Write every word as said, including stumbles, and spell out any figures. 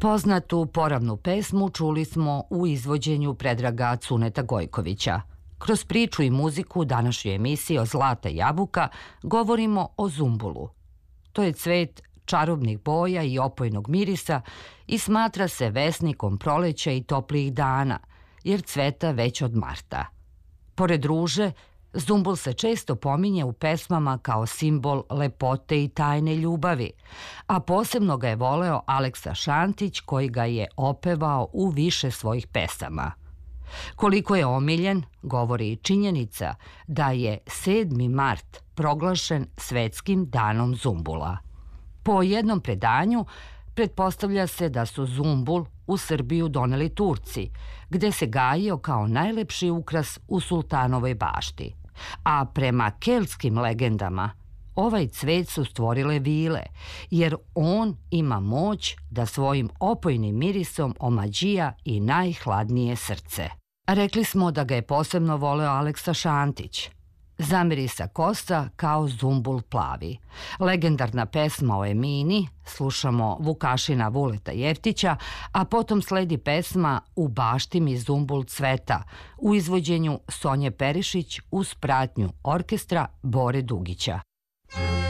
Poznatu poravnu pesmu čuli smo u izvođenju Predraga Cuneta Gojkovića. Kroz priču i muziku današnje emisije o Zlata jabuka govorimo o zumbulu. To je cvet čarobnih boja i opojnog mirisa i smatra se vesnikom proleća i toplijih dana, jer cveta već od marta. Pored ruže, zumbul se često pominje u pesmama kao simbol lepote i tajne ljubavi, a posebno ga je voleo Aleksa Šantić, koji ga je opevao u više svojih pesama. Koliko je omiljen, govori i činjenica da je sedmi mart proglašen svetskim danom zumbula. Po jednom predanju, pretpostavlja se da su zumbul u Srbiju doneli Turci, gde se gajio kao najlepši ukras u sultanovoj bašti. A prema keltskim legendama, ovaj cvet su stvorile vile, jer on ima moć da svojim opojnim mirisom omađija i najhladnije srce. Rekli smo da ga je posebno voleo Aleksa Šantić. Zamirisa kosa kao zumbul plavi. Legendarna pesma o Emini, slušamo Vukašina Vuleta Jeftića, a potom sledi pesma U bašti mi zumbul cveta u izvođenju Sonje Perišić uz pratnju orkestra Bore Dugića.